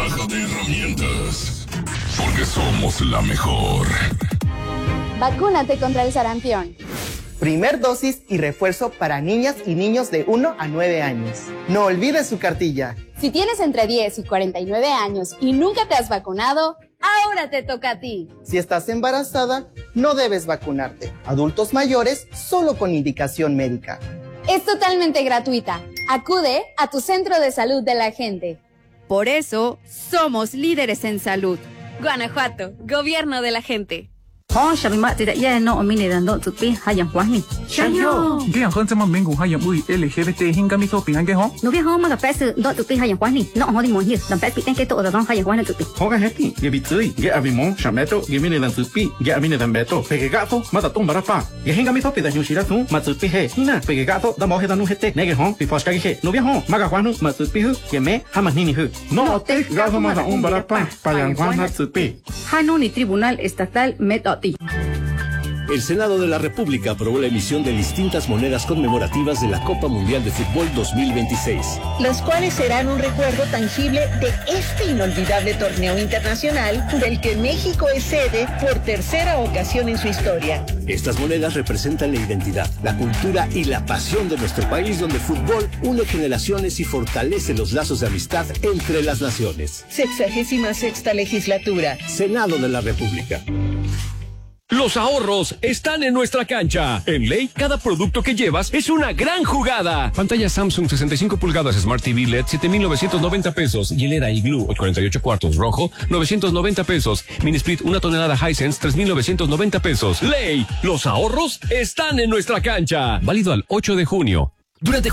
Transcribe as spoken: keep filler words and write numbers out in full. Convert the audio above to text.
caja de herramientas. Porque somos la mejor. Vacúnate contra el sarampión. Primer dosis y refuerzo para niñas y niños de uno a nueve años. No olvides su cartilla. Si tienes entre diez y cuarenta y nueve años y nunca te has vacunado, ahora te toca a ti. Si estás embarazada, no debes vacunarte. Adultos mayores, solo con indicación médica. Es totalmente gratuita. Acude a tu centro de salud de la gente. Por eso, somos líderes en salud. Guanajuato, gobierno de la gente. Oh, Shabima tidak ya no omini dan dok tupi hayang kuah ni. Shayo, dia hon sama minggu hayang ui L G B T hingga mi topi hange ho. No bia ho ma ka pes dok tupi hayang kuah ni. No ho di mo hi, dan pes piteng ke to da dong hayang kuah na tupi. Ho ka heti, ge bitui, ge abimo, shameto, ge mini dan tupi, ge amini dan beto, pege gato, ma da tung barapa. Ge hinga mi topi da yushira tu, ma tupi he. Hina, pege gato da mo he da nu hete. Nege ho, pi foska ge he. No bia ho, ma ka kuah nu, ma tupi hu, ge me, ha ma nini hu. No te gato ma da un barapa, payang kuah na tupi. Hanu ni Tribunal Estatal Metoti. El Senado de la República aprobó la emisión de distintas monedas conmemorativas de la Copa Mundial de Fútbol dos mil veintiséis. Las cuales serán un recuerdo tangible de este inolvidable torneo internacional del que México es sede por tercera ocasión en su historia. Estas monedas representan la identidad, la cultura y la pasión de nuestro país, donde el fútbol une generaciones y fortalece los lazos de amistad entre las naciones. Sexagésima sexta legislatura. Senado de la República. Los ahorros están en nuestra cancha. En Ley, cada producto que llevas es una gran jugada. Pantalla Samsung sesenta y cinco pulgadas Smart T V L E D siete mil novecientos noventa pesos. Hielera Igloo cuarenta y ocho cuartos rojo novecientos noventa pesos. Mini Split una tonelada Hisense tres mil novecientos noventa pesos. Ley, los ahorros están en nuestra cancha. Válido al ocho de junio. Durante